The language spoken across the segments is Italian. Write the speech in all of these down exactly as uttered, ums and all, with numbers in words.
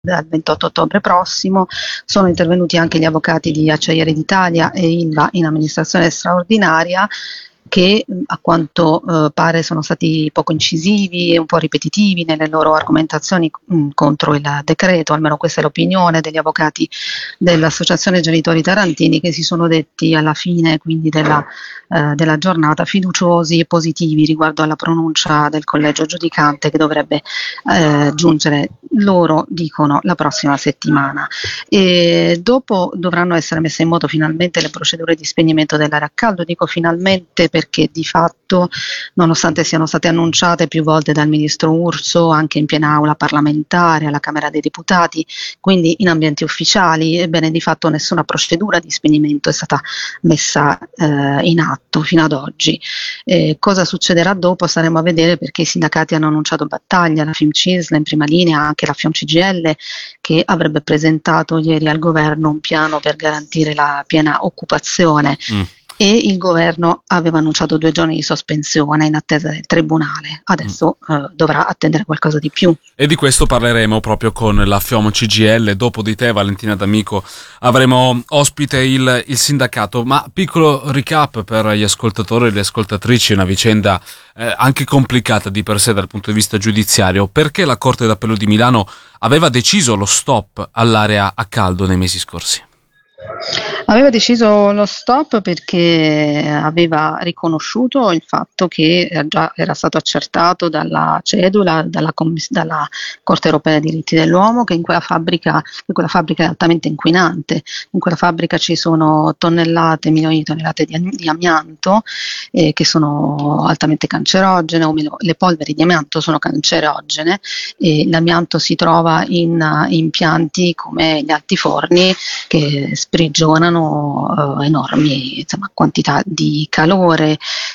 dal ventotto ottobre prossimo. Sono intervenuti anche gli avvocati di Acciaierie d'Italia e Ilva in amministrazione straordinaria, che a quanto eh, pare sono stati poco incisivi e un po' ripetitivi nelle loro argomentazioni mh, contro il decreto. Almeno questa è l'opinione degli avvocati dell'Associazione Genitori Tarantini, che si sono detti alla fine quindi della, eh, della giornata fiduciosi e positivi riguardo alla pronuncia del collegio giudicante, che dovrebbe eh, giungere, loro dicono, la prossima settimana. E dopo dovranno essere messe in moto finalmente le procedure di spegnimento dell'area a caldo. Dico finalmente perché di fatto, nonostante siano state annunciate più volte dal ministro Urso anche in piena aula parlamentare alla Camera dei Deputati, quindi in ambienti ufficiali, ebbene di fatto nessuna procedura di spegnimento è stata messa eh, in atto fino ad oggi. Eh, cosa succederà dopo staremo a vedere, perché i sindacati hanno annunciato battaglia, la FIMCISL in prima linea, anche la FIOM C G I L, che avrebbe presentato ieri al governo un piano per garantire la piena occupazione. Mm. E il governo aveva annunciato due giorni di sospensione in attesa del tribunale. Adesso mm. eh, dovrà attendere qualcosa di più. E di questo parleremo proprio con la FIOM C G I L. Dopo di te, Valentina D'Amico, avremo ospite il, il sindacato. Ma piccolo recap per gli ascoltatori e le ascoltatrici, una vicenda eh, anche complicata di per sé dal punto di vista giudiziario. Perché la Corte d'Appello di Milano aveva deciso lo stop all'area a caldo nei mesi scorsi? Aveva deciso lo stop perché aveva riconosciuto il fatto che già era stato accertato dalla cedula, dalla, dalla Corte Europea dei Diritti dell'Uomo, che in quella fabbrica, che quella fabbrica è altamente inquinante. In quella fabbrica ci sono tonnellate, milioni di tonnellate di, di amianto eh, che sono altamente cancerogene, o meno, le polveri di amianto sono cancerogene, e l'amianto si trova in uh, impianti come gli altiforni che sprigionano Uh, enormi insomma, quantità di calore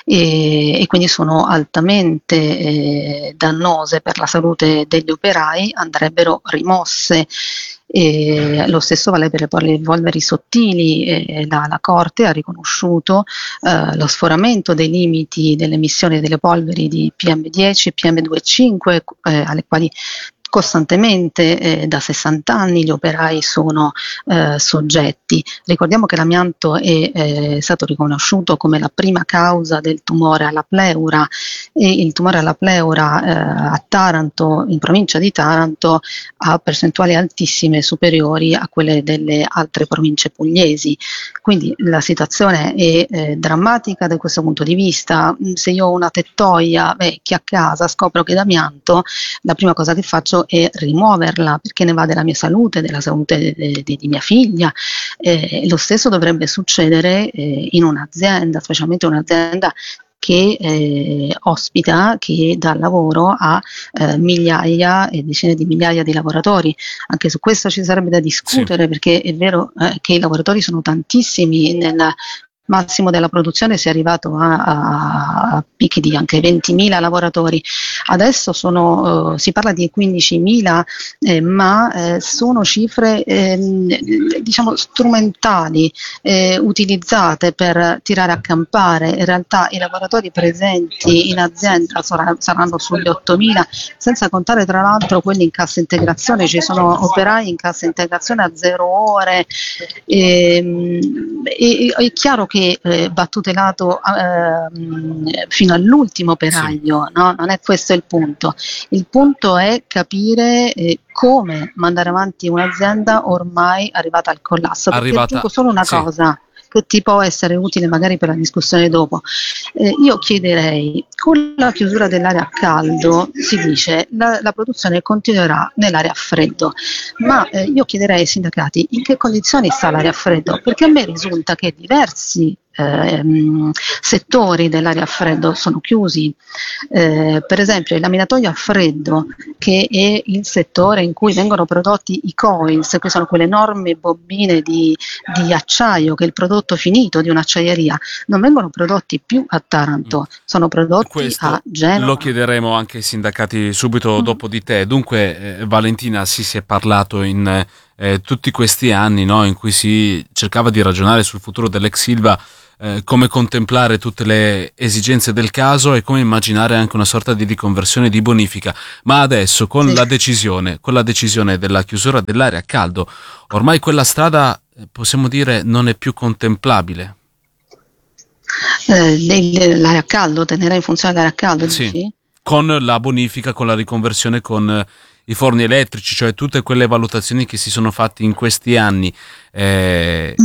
e, e quindi sono altamente eh, dannose per la salute degli operai, andrebbero rimosse. E lo stesso vale per le polveri sottili. E la, la Corte ha riconosciuto eh, lo sforamento dei limiti delle emissioni delle polveri di P M dieci e P M due e cinque eh, alle quali costantemente eh, da sessanta anni gli operai sono eh, soggetti. Ricordiamo che l'amianto è eh, stato riconosciuto come la prima causa del tumore alla pleura, e il tumore alla pleura eh, a Taranto, in provincia di Taranto, ha percentuali altissime, superiori a quelle delle altre province pugliesi. Quindi la situazione è eh, drammatica da questo punto di vista. Se io ho una tettoia vecchia a casa, scopro che è d'amianto, la prima cosa che faccio è rimuoverla, perché ne va della mia salute, della salute di de, de, de mia figlia. Eh, lo stesso dovrebbe succedere eh, in un'azienda, specialmente un'azienda che eh, ospita, che dà lavoro a eh, migliaia e decine di migliaia di lavoratori. Anche su questo ci sarebbe da discutere, sì. Perché è vero eh, che i lavoratori sono tantissimi. Nel massimo della produzione si è arrivato a, a, a picchi di anche ventimila lavoratori. Adesso sono, uh, si parla di quindicimila, eh, ma eh, sono cifre eh, diciamo strumentali, eh, utilizzate per tirare a campare. In realtà i lavoratori presenti in azienda sar- saranno sugli ottomila, senza contare tra l'altro quelli in cassa integrazione. Ci sono operai in cassa integrazione a zero ore. E, e, è chiaro che che eh, va tutelato eh, fino all'ultimo operaio, sì. No? Non è questo il punto. Il punto è capire eh, come mandare avanti un'azienda ormai arrivata al collasso. Perché Arrivata, aggiungo solo una sì. cosa che ti può essere utile magari per la discussione dopo. Eh, io chiederei, con la chiusura dell'area a caldo si dice la, la produzione continuerà nell'area a freddo, ma eh, io chiederei ai sindacati in che condizioni sta l'area a freddo, perché a me risulta che diversi Ehm, settori dell'area a freddo sono chiusi. Eh, per esempio il laminatoio a freddo, che è il settore in cui vengono prodotti i coils, che sono quelle enormi bobine di, di acciaio, che è il prodotto finito di un'acciaieria, non vengono prodotti più a Taranto, sono prodotti Questo a Genova. Lo chiederemo anche ai sindacati subito mm. dopo di te. Dunque eh, Valentina, sì, si è parlato in eh, tutti questi anni, no, in cui si cercava di ragionare sul futuro dell'ex Ilva, eh, come contemplare tutte le esigenze del caso e come immaginare anche una sorta di riconversione di bonifica. Ma adesso con Sì. la decisione, con la decisione della chiusura dell'area a caldo, ormai quella strada, eh, possiamo dire, non è più contemplabile. Eh, del- l'area a caldo, tenere in funzione l'area a caldo, Sì, dici? con la bonifica, con la riconversione, con eh, i forni elettrici, cioè tutte quelle valutazioni che si sono fatte in questi anni. eh,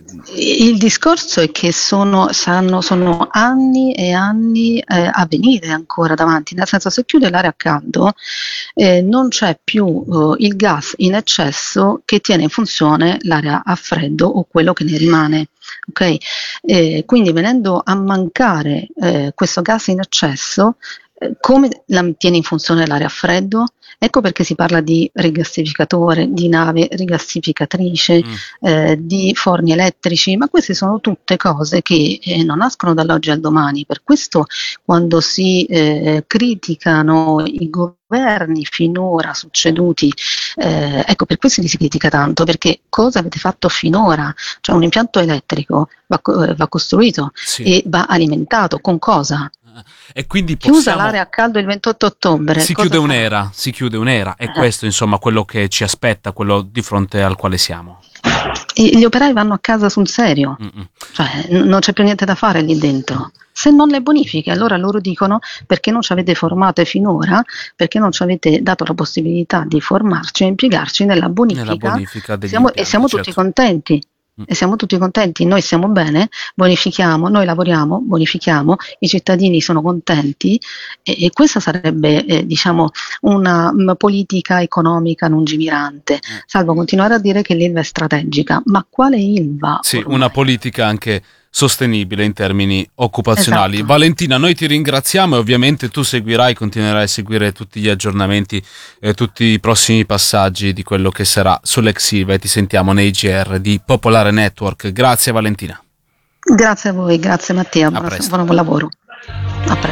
Il discorso è che sono, saranno, sono anni e anni eh, a venire ancora davanti, nel senso, se chiude l'area a caldo eh, non c'è più eh, il gas in eccesso che tiene in funzione l'area a freddo o quello che ne rimane. Ok? Eh, quindi venendo a mancare eh, questo gas in eccesso, eh, come la tiene in funzione l'area a freddo? Ecco perché si parla di rigassificatore, di nave rigassificatrice, mm, eh, di forni elettrici, ma queste sono tutte cose che eh, non nascono dall'oggi al domani. Per questo quando si eh, criticano i governi finora succeduti, eh, ecco, per questo li si critica tanto, perché cosa avete fatto finora? Cioè un impianto elettrico va, co- va costruito sì. e va alimentato con cosa? E quindi Chiusa possiamo... l'area a caldo il ventotto ottobre, Si cosa chiude sarà? un'era, si chiude un'era, e Eh. questo insomma quello che ci aspetta, quello di fronte al quale siamo. E gli operai vanno a casa sul serio, Mm-mm. cioè n- non c'è più niente da fare lì dentro. Se non le bonifiche, allora loro dicono perché non ci avete formate finora, perché non ci avete dato la possibilità di formarci e impiegarci nella Nella bonifica. bonifica degli Siamo, e impianti, siamo tutti certo. contenti. Mm. E siamo tutti contenti, noi stiamo bene, bonifichiamo, noi lavoriamo, bonifichiamo, i cittadini sono contenti e, e questa sarebbe eh, diciamo una mm, politica economica lungimirante. Eh. Salvo continuare a dire che l'Ilva è strategica, ma quale Ilva Sì, una ormai? politica anche sostenibile in termini occupazionali. Esatto. Valentina, noi ti ringraziamo e ovviamente tu seguirai, continuerai a seguire tutti gli aggiornamenti e tutti i prossimi passaggi di quello che sarà sull'ex Ilva e ti sentiamo nei G R di Popolare Network. Grazie Valentina. Grazie a voi, grazie Mattia, A buona- presto. buon lavoro. A presto.